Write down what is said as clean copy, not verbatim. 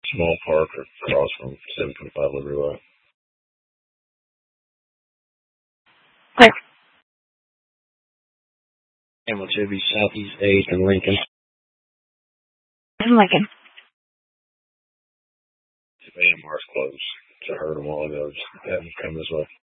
Small park across from 725 Liberty Way. Where? And which would be Southeast 8th and Lincoln. In Lincoln. The AMR's closed. So I heard them all ago. Just have them come this way.